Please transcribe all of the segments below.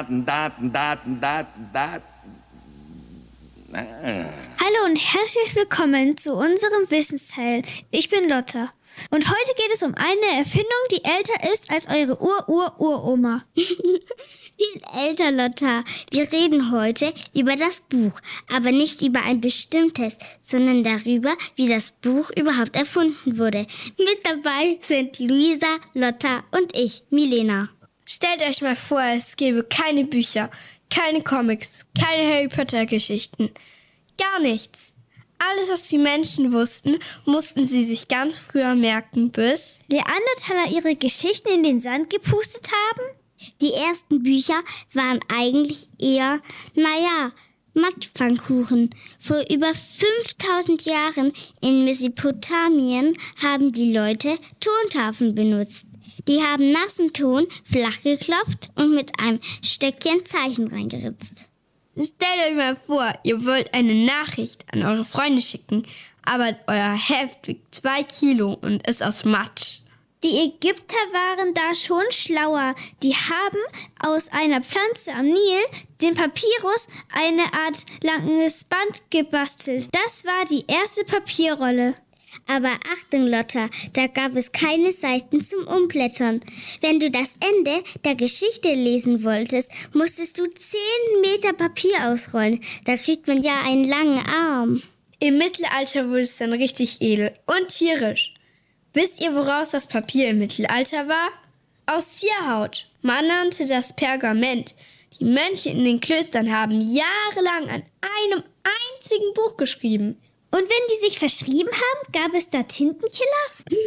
Daten, Daten, Daten, Daten, Daten. Hallo und herzlich willkommen zu unserem Wissensteil. Ich bin Lotta. Und heute geht es um eine Erfindung, die älter ist als eure Uroma. Viel älter, Lotta. Wir reden heute über das Buch, aber nicht über ein bestimmtes, sondern darüber, wie das Buch überhaupt erfunden wurde. Mit dabei sind Luisa, Lotta und ich, Milena. Stellt euch mal vor, es gäbe keine Bücher, keine Comics, keine Harry Potter Geschichten. Gar nichts. Alles, was die Menschen wussten, mussten sie sich ganz früher merken, bis Neandertaler ihre Geschichten in den Sand gepustet haben? Die ersten Bücher waren eigentlich eher, Matschpfannkuchen. Vor über 5000 Jahren in Mesopotamien haben die Leute Tontafeln benutzt. Die haben nassen Ton flach geklopft und mit einem Stöckchen Zeichen reingeritzt. Stellt euch mal vor, ihr wollt eine Nachricht an eure Freunde schicken, aber euer Heft wiegt 2 Kilo und ist aus Matsch. Die Ägypter waren da schon schlauer. Die haben aus einer Pflanze am Nil, den Papyrus, eine Art langes Band gebastelt. Das war die erste Papierrolle. Aber Achtung, Lotta, da gab es keine Seiten zum Umblättern. Wenn du das Ende der Geschichte lesen wolltest, musstest du 10 Meter Papier ausrollen. Da kriegt man ja einen langen Arm. Im Mittelalter wurde es dann richtig edel und tierisch. Wisst ihr, woraus das Papier im Mittelalter war? Aus Tierhaut. Man nannte das Pergament. Die Mönche in den Klöstern haben jahrelang an einem einzigen Buch geschrieben. Und wenn die sich verschrieben haben, gab es da Tintenkiller?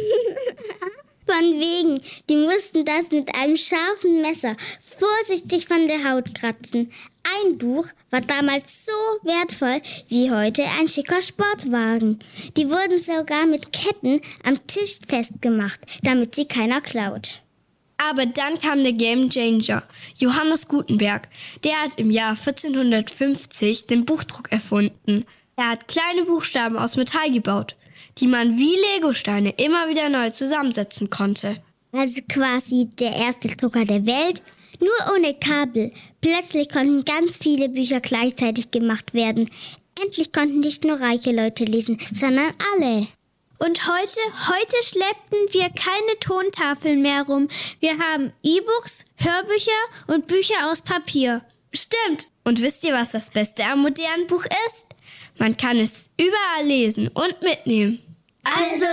Von wegen, die mussten das mit einem scharfen Messer vorsichtig von der Haut kratzen. Ein Buch war damals so wertvoll wie heute ein schicker Sportwagen. Die wurden sogar mit Ketten am Tisch festgemacht, damit sie keiner klaut. Aber dann kam der Gamechanger, Johannes Gutenberg. Der hat im Jahr 1450 den Buchdruck erfunden. Er hat kleine Buchstaben aus Metall gebaut, die man wie Legosteine immer wieder neu zusammensetzen konnte. Also quasi der erste Drucker der Welt, nur ohne Kabel. Plötzlich konnten ganz viele Bücher gleichzeitig gemacht werden. Endlich konnten nicht nur reiche Leute lesen, sondern alle. Und heute schleppten wir keine Tontafeln mehr rum. Wir haben E-Books, Hörbücher und Bücher aus Papier. Stimmt. Und wisst ihr, was das Beste am modernen Buch ist? Man kann es überall lesen und mitnehmen. Also